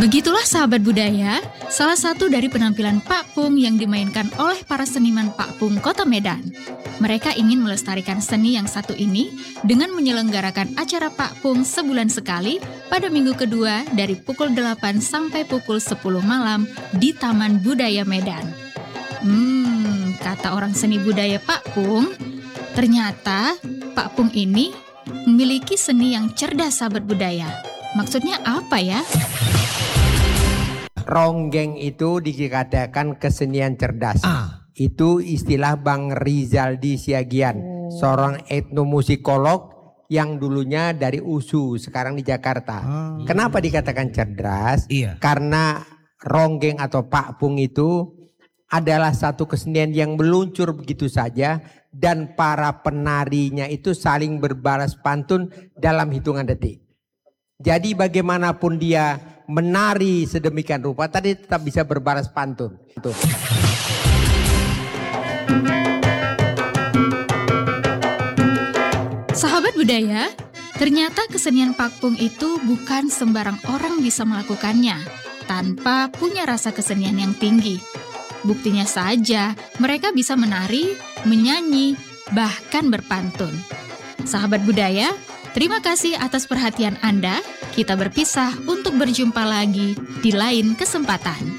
Begitulah sahabat budaya, salah satu dari penampilan Pak Pung yang dimainkan oleh para seniman Pak Pung Kota Medan. Mereka ingin melestarikan seni yang satu ini dengan menyelenggarakan acara Pak Pung sebulan sekali pada minggu kedua dari pukul 8 sampai pukul 10 malam di Taman Budaya Medan. Kata orang seni budaya Pak Pung, ternyata Pak Pung ini memiliki seni yang cerdas sahabat budaya. Maksudnya apa ya? Ronggeng itu dikatakan kesenian cerdas. Itu istilah Bang Rizaldi Siagian, seorang etnomusikolog yang dulunya dari USU, sekarang di Jakarta. Kenapa dikatakan cerdas? Karena ronggeng atau Pak Pung itu adalah satu kesenian yang meluncur begitu saja dan para penarinya itu saling berbalas pantun dalam hitungan detik. Jadi bagaimanapun dia menari sedemikian rupa tadi tetap bisa berbalas pantun. Sahabat budaya, ternyata kesenian Pak Pung itu bukan sembarang orang bisa melakukannya tanpa punya rasa kesenian yang tinggi. Buktinya saja, mereka bisa menari, menyanyi, bahkan berpantun. Sahabat budaya, terima kasih atas perhatian Anda. Kita berpisah untuk berjumpa lagi di lain kesempatan.